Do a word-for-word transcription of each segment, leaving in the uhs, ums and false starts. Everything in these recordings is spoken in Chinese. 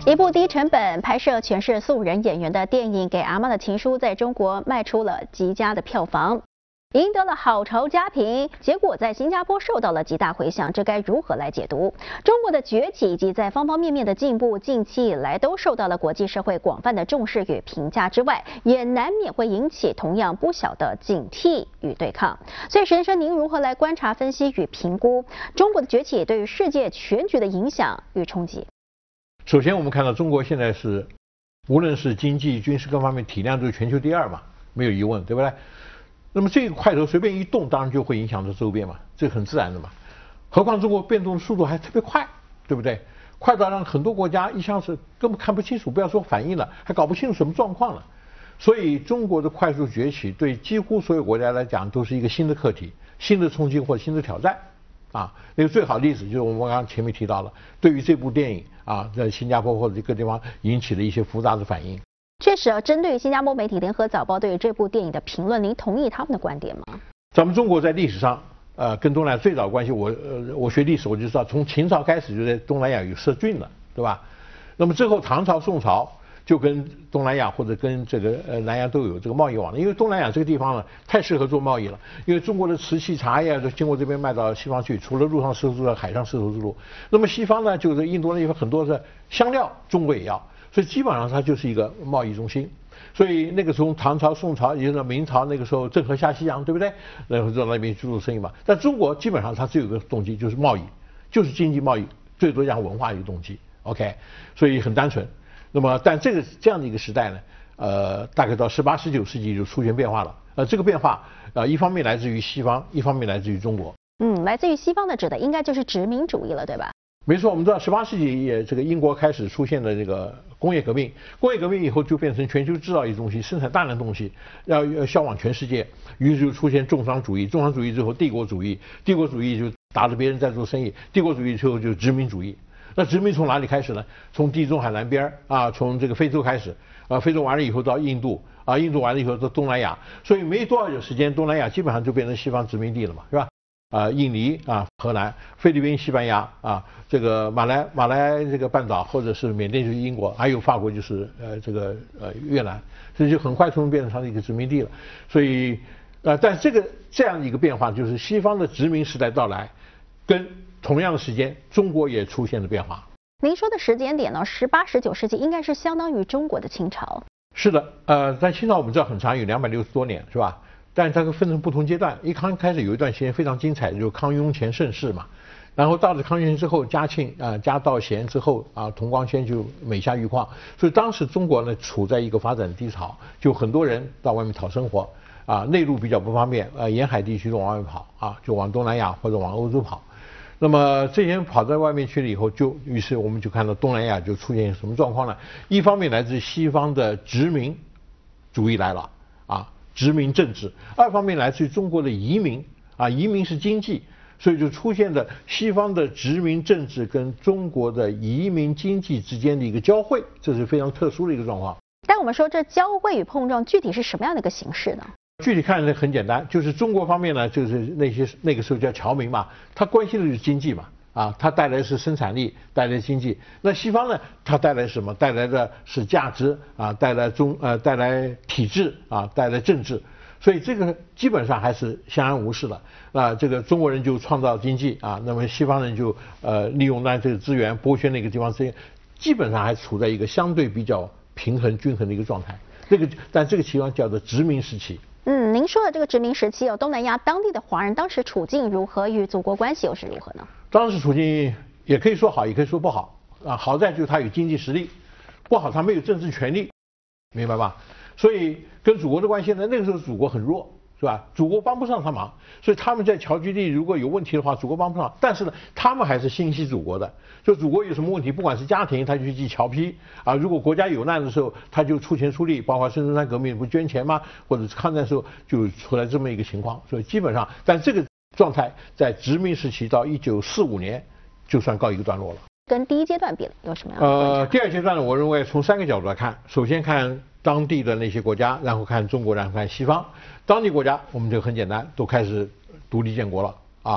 一部低成本拍摄全是素人演员的电影《给阿妈的情书》在中国卖出了极佳的票房，赢得了好潮佳评。结果在新加坡受到了极大回响，这该如何来解读？中国的崛起以及在方方面面的进步，近期以来都受到了国际社会广泛的重视与评价之外，也难免会引起同样不小的警惕与对抗。所以，沈先生，您如何来观察、分析与评估中国的崛起对于世界全局的影响与冲击？ 首先，我们看到中国现在是，无论是经济、军事各方面体量都是全球第二嘛，没有疑问，对不对？那么这个块头随便一动，当然就会影响到周边嘛，这很自然的嘛。何况中国变动的速度还特别快，对不对？快到让很多国家一下子根本看不清楚，不要说反应了，还搞不清楚什么状况了。所以中国的快速崛起对几乎所有国家来讲都是一个新的课题、新的冲击或新的挑战。啊，那个最好的例子就是我们刚刚前面提到了，对于这部电影啊，在新加坡或者各地方引起了一些复杂的反应。 确实啊，针对新加坡媒体联合早报对于这部电影的评论，您同意他们的观点吗？ 咱们中国在历史上，呃，跟东南亚最早关系，我呃我学历史我就知道，从秦朝开始就在东南亚有设郡了，对吧？那么之后唐朝、宋朝就跟东南亚或者跟这个呃南亚都有这个贸易往来，因为东南亚这个地方呢太适合做贸易了，因为中国的瓷器、茶叶都经过这边卖到西方去，除了陆上丝绸之路、海上丝绸之路，那么西方呢就是印度那地方很多的香料，中国也要，所以基本上它就是一个贸易中心。所以那个从唐朝、宋朝，也就是明朝那个时候郑和下西洋，对不对？然后到那边去做生意嘛。但中国基本上它只有一个动机，就是贸易，就是经济贸易，最多加文化一个动机。OK， 所以很单纯。那么，但这个这样的一个时代呢，呃，大概到十八、十九世纪就出现变化了。呃，这个变化，呃，一方面来自于西方，一方面来自于中国。 嗯，来自于西方的指的应该就是殖民主义了，对吧？ 没错，我们知道十八世纪也这个英国开始出现了这个工业革命，工业革命以后就变成全球制造业中心，生产大量东西，要要销往全世界，于是就出现重商主义，重商主义之后帝国主义，帝国主义就打着别人在做生意，帝国主义之后就殖民主义。那殖民从哪里开始呢？从地中海南边啊，从这个非洲开始啊，非洲完了以后到印度啊，印度完了以后到东南亚，所以没多少有时间，东南亚基本上就变成西方殖民地了嘛，是吧？啊，印尼啊，荷兰、菲律宾、西班牙啊，这个马来马来这个半岛或者是缅甸就是英国，还有法国就是呃这个呃越南，所以就很快从变成它的一个殖民地了。所以呃，但这个这样一个变化，就是西方的殖民时代到来，跟同样的时间，中国也出现了变化。 您说的时间点呢，十八、十九世纪应该是相当于中国的清朝。 是的，呃，在清朝我们知道很长，有两百六十多年，是吧？但它分成不同阶段，一刚开始有一段时间非常精彩，就是康雍乾盛世嘛。然后到了康雍乾之后，嘉庆啊、呃、嘉道咸之后啊，同光宣就美下玉矿，所以当时中国呢处在一个发展低潮，就很多人到外面讨生活啊，内陆比较不方便，呃，沿海地区都往外跑啊，就往东南亚或者往欧洲跑。那么这些人跑在外面去了以后，就于是我们就看到东南亚就出现什么状况呢？一方面来自西方的殖民主义来了啊。殖民政治，二方面来自于中国的移民啊，移民是经济，所以就出现了西方的殖民政治跟中国的移民经济之间的一个交汇，这是非常特殊的一个状况。 但我们说这交汇与碰撞具体是什么样的一个形式呢？ 具体看来很简单，就是中国方面呢，就是那些那个时候叫侨民嘛，它关心的就是经济嘛。啊，它带来的是生产力，带来经济。那西方呢？它带来什么？带来的是价值啊，带来中呃，带来体制啊，带来政治。所以这个基本上还是相安无事的。那这个中国人就创造经济啊，那么西方人就呃利用那这个资源剥削那个地方资源，基本上还处在一个相对比较平衡均衡的一个状态。这个但这个情况叫做殖民时期。 嗯，您说的这个殖民时期，有东南亚当地的华人当时处境如何，与祖国关系又是如何呢？ 当时处境也可以说好，也可以说不好啊。好在就是他有经济实力，不好他没有政治权利，明白吧？所以跟祖国的关系呢，那个时候祖国很弱，是吧？祖国帮不上他忙，所以他们在侨居地如果有问题的话，祖国帮不上。但是呢，他们还是心系祖国的，就祖国有什么问题，不管是家庭，他就去寄侨批啊；如果国家有难的时候，他就出钱出力，包括孙中山革命不捐钱吗？或者是抗战时候就出来这么一个情况。所以基本上，但这个状态在殖民时期到一九四五年就算告一个段落了。 跟第一阶段比了，有什么样的观察？ 呃，第二阶段呢，我认为从三个角度来看，首先看当地的那些国家，然后看中国，然后看西方。当地国家我们就很简单，都开始独立建国了啊。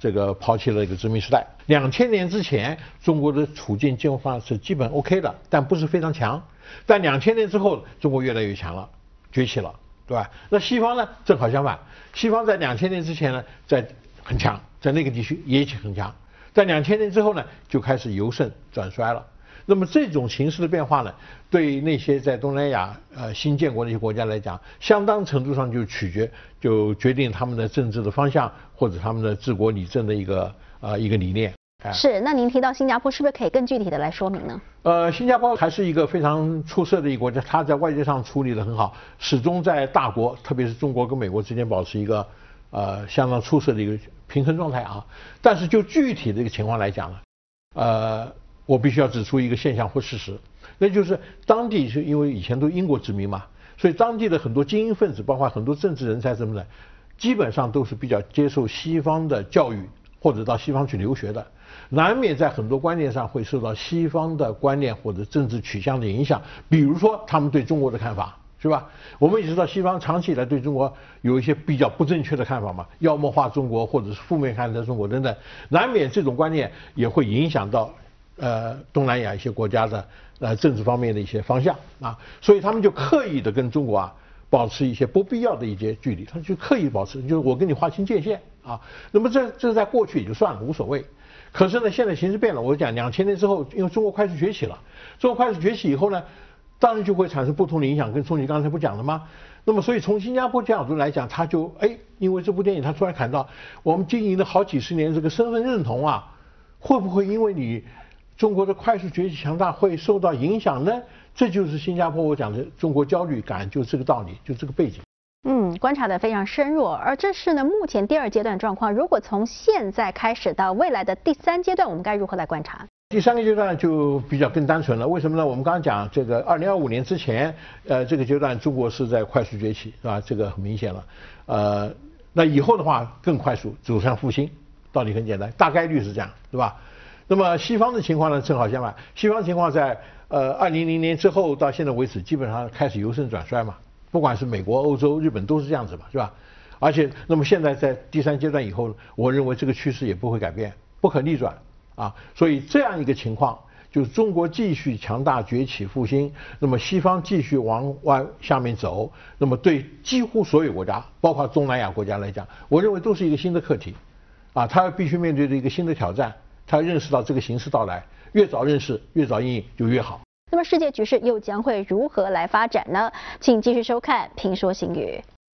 这个抛弃了一个殖民时代。两千年之前，中国的处境基本上是基本 OK 的，但不是非常强。但两千年之后，中国越来越强了，崛起了，对吧？那西方呢，正好相反，西方在两千年之前呢，在很强，在那个地区也很强，在两千年之后呢，就开始由盛转衰了。那么这种形势的变化呢，对那些在东南亚呃新建国的一些国家来讲，相当程度上就取决就决定他们的政治的方向或者他们的治国理政的一个呃一个理念。 是，那您提到新加坡，是不是可以更具体的来说明呢？ 呃，新加坡还是一个非常出色的一个国家，它在外交上处理得很好，始终在大国，特别是中国跟美国之间保持一个呃相当出色的一个平衡状态啊。但是就具体的一个情况来讲呢，呃。我必须要指出一个现象或事实，那就是当地是因为以前都英国殖民嘛，所以当地的很多精英分子，包括很多政治人才什么的，基本上都是比较接受西方的教育或者到西方去留学的，难免在很多观念上会受到西方的观念或者政治取向的影响，比如说他们对中国的看法。是吧？我们也知道西方长期以来对中国有一些比较不正确的看法嘛，妖魔化中国或者是负面看待中国等等，难免这种观念也会影响到呃东南亚一些国家的呃政治方面的一些方向啊，所以他们就刻意的跟中国啊保持一些不必要的一些距离，他就刻意保持，就是我跟你划清界限啊。那么这这在过去也就算了，无所谓。可是呢，现在形势变了，我讲两千年之后，因为中国快速崛起了，中国快速崛起以后呢，当然就会产生不同的影响，跟宋你刚才不讲了吗？那么所以从新加坡角度来讲，他就哎，因为这部电影他突然看到，我们经营了好几十年这个身份认同啊，会不会因为你中国的快速崛起强大会受到影响呢？这就是新加坡我讲的中国焦虑感，就这个道理，就这个背景。 嗯，观察得非常深入，而这是呢目前第二阶段状况。如果从现在开始到未来的第三阶段，我们该如何来观察？ 第三个阶段就比较更单纯了，为什么呢？我们刚刚讲这个二零二五年之前，呃，这个阶段中国是在快速崛起，是吧？这个很明显了。呃，那以后的话更快速走向复兴，道理很简单，大概率是这样，对吧？那么西方的情况呢，正好相反，西方情况在呃二零零年之后到现在为止，基本上开始由盛转衰嘛，不管是美国、欧洲、日本都是这样子嘛，是吧？而且那么现在在第三阶段以后，我认为这个趋势也不会改变，不可逆转。啊，所以这样一个情况，就是中国继续强大崛起复兴，那么西方继续往往下面走，那么对几乎所有国家，包括东南亚国家来讲，我认为都是一个新的课题，啊，他必须面对的一个新的挑战，他认识到这个形势到来，越早认识，越早应应就越好。 那么世界局势又将会如何来发展呢？请继续收看《评说新语》。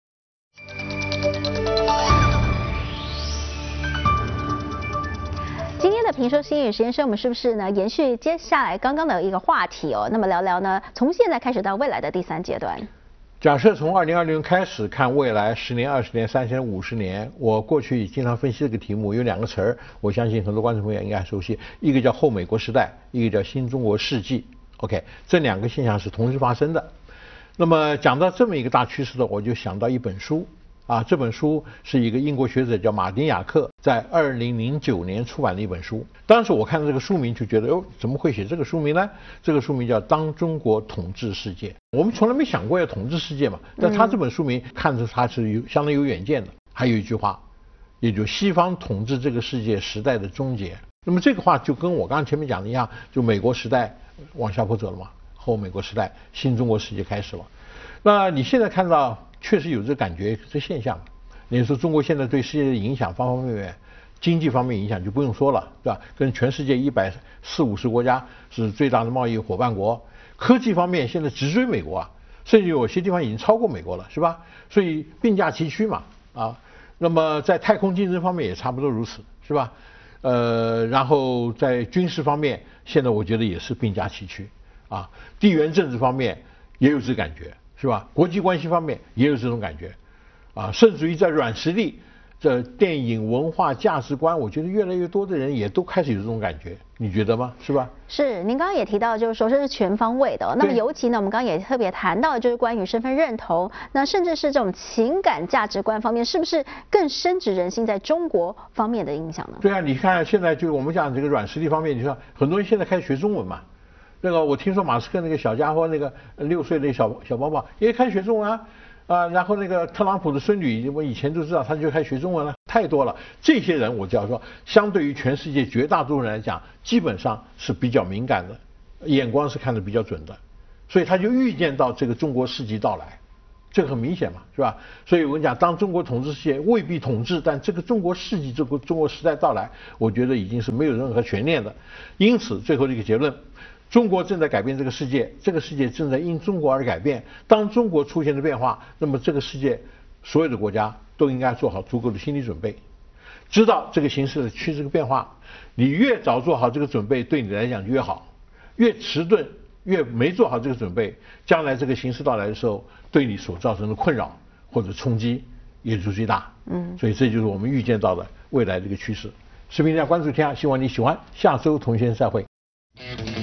今天的评说新语实验室，我们是不是呢延续接下来刚刚的一个话题哦？那么聊聊呢，从现在开始到未来的第三阶段。 假设从二零二零开始看未来十年、二十年、三十年、五十年，我过去经常分析这个题目，有两个词儿，我相信很多观众朋友应该熟悉，一个叫后美国时代，一个叫新中国世纪。OK， 这两个现象是同时发生的。那么讲到这么一个大趋势的，我就想到一本书。啊，这本书是一个英国学者叫马丁雅克在二零零九年出版的一本书。当时我看到这个书名就觉得，哟，怎么会写这个书名呢？这个书名叫《当中国统治世界》。我们从来没想过要统治世界嘛，但他这本书名看着他是有相当有远见的。还有一句话，也就西方统治这个世界时代的终结。那么这个话就跟我刚刚前面讲的一样，就美国时代往下坡走了嘛，后美国时代，新中国世界开始了。那你现在看到。确实有这感觉，这现象。你说中国现在对世界的影响方方面面，经济方面影响就不用说了，对吧？跟全世界一百四五十国家是最大的贸易伙伴国。科技方面现在直追美国啊，甚至有些地方已经超过美国了，是吧？所以并驾齐驱嘛，啊。那么在太空竞争方面也差不多如此，是吧？呃，然后在军事方面，现在我觉得也是并驾齐驱啊。地缘政治方面也有这感觉。是吧？国际关系方面也有这种感觉，啊，甚至于在软实力、这电影文化价值观，我觉得越来越多的人也都开始有这种感觉，你觉得吗？是吧？ 是，您刚刚也提到，就是说这是全方位的、哦。那么尤其呢，我们刚刚也特别谈到，就是关于身份认同，那甚至是这种情感价值观方面，是不是更深植人心在中国方面的影响呢？ 对啊，你看现在就我们讲这个软实力方面，你说很多人现在开始学中文嘛。那个我听说马斯克那个小家伙，那个六岁的小小宝宝也开始学中文啊。 啊，然后那个特朗普的孙女，我以前都知道，他就开始学中文了，太多了。这些人我就要说，相对于全世界绝大多数人来讲，基本上是比较敏感的，眼光是看得比较准的，所以他就预见到这个中国世纪到来。这个很明显嘛，是吧？所以我跟你讲，当中国统治世界未必统治，但这个中国世纪、这个中国时代到来，我觉得已经是没有任何悬念的。因此，最后的一个结论，中国正在改变这个世界，这个世界正在因中国而改变。当中国出现的变化，那么这个世界所有的国家都应该做好足够的心理准备，知道这个形势的趋势和变化。你越早做好这个准备，对你来讲就越好；越迟钝，越没做好这个准备，将来这个形势到来的时候，对你所造成的困扰或者冲击也就最大。嗯，所以这就是我们预见到的未来这个趋势。视频量关注天下，希望你喜欢。下周同一时间再会。